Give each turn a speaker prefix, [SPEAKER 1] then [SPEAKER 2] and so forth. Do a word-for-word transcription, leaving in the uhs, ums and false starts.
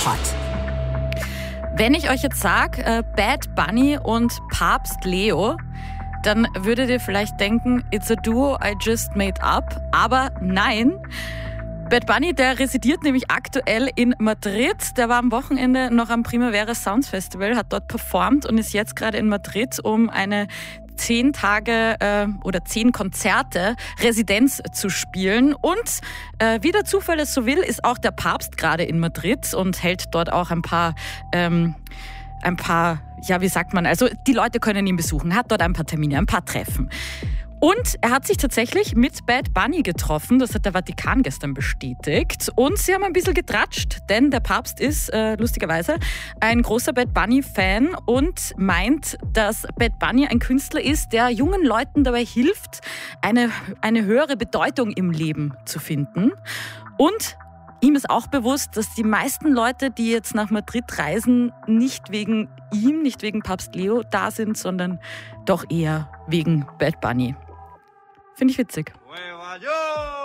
[SPEAKER 1] hot. Wenn ich euch jetzt sage, äh, Bad Bunny und Papst Leo, dann würdet ihr vielleicht denken, it's a duo I just made up. Aber nein, Bad Bunny, der residiert nämlich aktuell in Madrid. Der war am Wochenende noch am Primavera Sounds Festival, hat dort performt und ist jetzt gerade in Madrid, um eine zehn Tage äh, oder zehn Konzerte Residenz zu spielen. Und äh, wie der Zufall es so will, ist auch der Papst gerade in Madrid und hält dort auch ein paar, ähm, ein paar, ja, wie sagt man, also die Leute können ihn besuchen, hat dort ein paar Termine, ein paar Treffen. Und er hat sich tatsächlich mit Bad Bunny getroffen, das hat der Vatikan gestern bestätigt. Und sie haben ein bisschen getratscht, denn der Papst ist äh, lustigerweise ein großer Bad Bunny-Fan und meint, dass Bad Bunny ein Künstler ist, der jungen Leuten dabei hilft, eine, eine höhere Bedeutung im Leben zu finden. Und ihm ist auch bewusst, dass die meisten Leute, die jetzt nach Madrid reisen, nicht wegen ihm, nicht wegen Papst Leo da sind, sondern doch eher wegen Bad Bunny. Finde ich witzig.